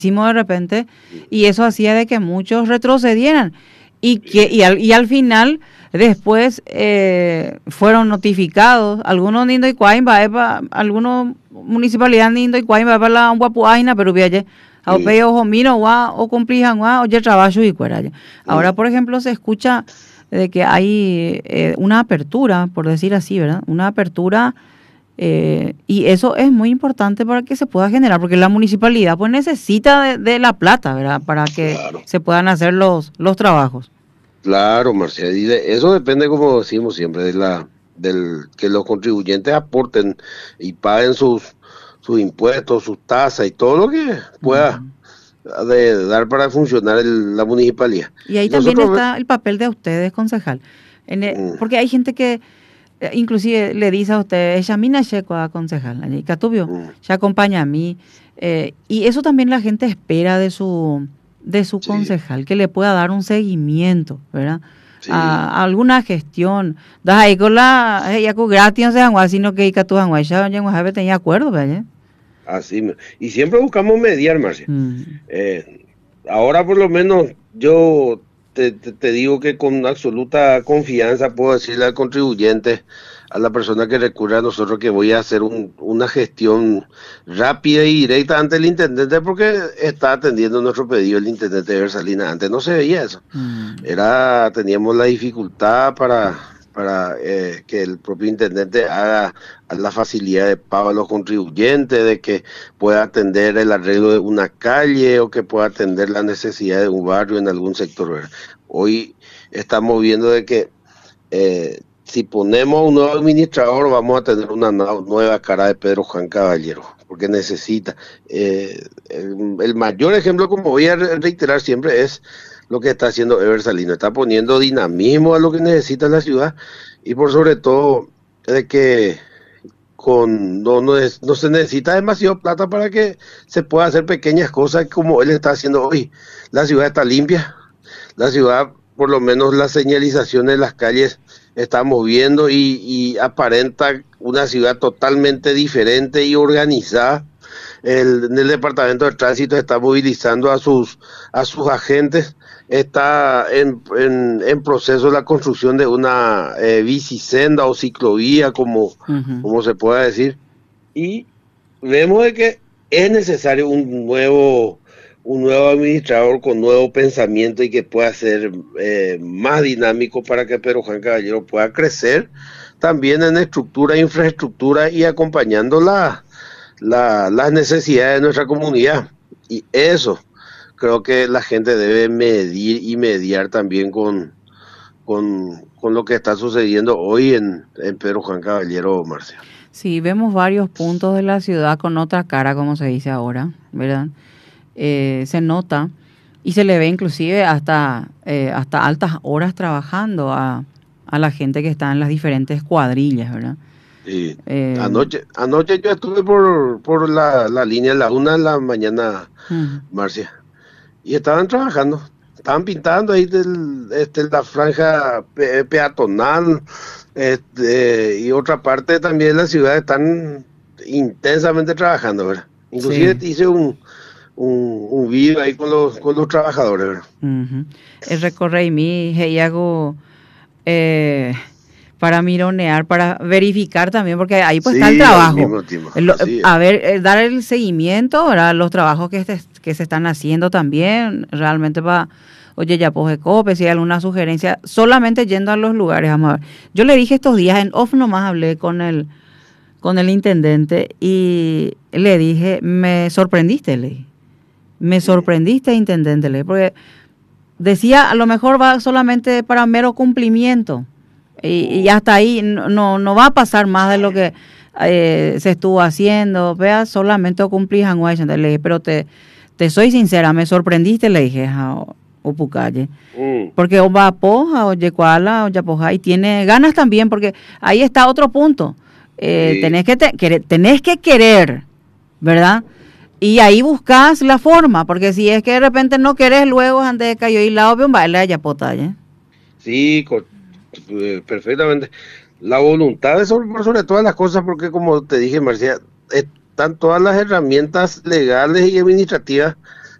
de repente, y eso hacía de que muchos retrocedieran y al final después fueron notificados algunos nindo y cuaimba algunos municipalidades nindo y cuaimba para la guapuaina pero viaje a opeo o mino o cumplijan o ya trabajo y cuera. Ahora por ejemplo se escucha de que hay una apertura, por decir así, ¿verdad? Una apertura. Y eso es muy importante para que se pueda generar, porque la municipalidad pues necesita de la plata, ¿verdad? Para que se puedan hacer los trabajos. Claro, Marcia, y eso depende, como decimos siempre, del que los contribuyentes aporten y paguen sus impuestos, sus tasas y todo lo que pueda dar para funcionar la municipalidad. Y ahí también está el papel de ustedes, concejal, porque hay gente que inclusive le dice a usted, ella mina checo a concejal, Catubio, ya acompaña a mí, y eso también la gente espera de su concejal, que le pueda dar un seguimiento, ¿verdad? Sí. A alguna gestión. Das ahí con la ya con gratis no se sino que Catu ya tenía acuerdo, ¿verdad? Así, y siempre buscamos mediar, Marcia. Ahora por lo menos yo te digo que con absoluta confianza puedo decirle al contribuyente, a la persona que recurre a nosotros, que voy a hacer una gestión rápida y directa ante el intendente, porque está atendiendo nuestro pedido el intendente de Versalina. Antes no se veía eso. Teníamos la dificultad para que el propio intendente haga la facilidad de pago a los contribuyentes, de que pueda atender el arreglo de una calle o que pueda atender la necesidad de un barrio en algún sector. Hoy estamos viendo de que si ponemos un nuevo administrador vamos a tener una nueva cara de Pedro Juan Caballero, porque necesita. El mayor ejemplo, como voy a reiterar siempre, es lo que está haciendo Ever Salinas. Está poniendo dinamismo a lo que necesita la ciudad, y por sobre todo de que no se necesita demasiado plata para que se pueda hacer pequeñas cosas como él está haciendo hoy. La ciudad está limpia, la ciudad, por lo menos las señalizaciones de las calles estamos viendo y aparenta una ciudad totalmente diferente y organizada. En el departamento de tránsito está movilizando a sus agentes. Está en proceso la construcción de una bicisenda o ciclovía, como se pueda decir, y vemos de que es necesario un nuevo administrador con nuevo pensamiento y que pueda ser más dinámico para que Pedro Juan Caballero pueda crecer también en estructura, infraestructura y acompañando las necesidades de nuestra comunidad. Y eso creo que la gente debe medir y mediar también con lo que está sucediendo hoy en Pedro Juan Caballero, Marcia. Sí, vemos varios puntos de la ciudad con otra cara, como se dice ahora, ¿verdad? Se nota y se le ve inclusive hasta altas horas trabajando a la gente que está en las diferentes cuadrillas, ¿verdad? Sí. Anoche yo estuve por la línea a la 1 de la mañana, Marcia, y estaban trabajando, estaban pintando ahí la franja peatonal, y otra parte también de la ciudad están intensamente trabajando, ¿verdad? Inclusive hice un video ahí con los trabajadores, ¿verdad? El recorre y mi hago para mironear, para verificar también, porque ahí pues está el trabajo. Dar el seguimiento, ¿verdad? Los trabajos que se están haciendo también, realmente ya pues cope, si hay alguna sugerencia, solamente yendo a los lugares, vamos a ver. Yo le dije estos días, en off nomás hablé con el intendente y le dije, me sorprendiste, intendente, porque decía, a lo mejor va solamente para mero cumplimiento, y hasta ahí no va a pasar más de lo que se estuvo haciendo, vea, solamente cumplir en Washington. Le dije, pero te soy sincera, me sorprendiste, le dije a Upucalle, porque o va a Poja, o Yecuala, o Yapoja, y tiene ganas también, porque ahí está otro punto. Tenés que querer, ¿verdad? Y ahí buscas la forma, porque si es que de repente no querés, luego antes de que yo y la obvio, baile a Yapota, ¿eh? Sí, perfectamente. La voluntad es sobre todas las cosas, porque como te dije, Marcia, están todas las herramientas legales y administrativas